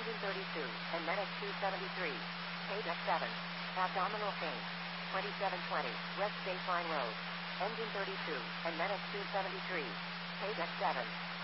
engine 32, and medic 273. Page X7. Abdominal pain. 2720, West State Line Road. Engine 32, and medic 273. Page X7.